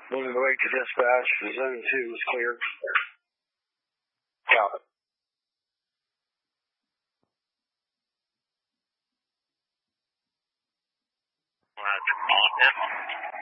Moving away to dispatch. Zone 2 is clear. Copy. Roger.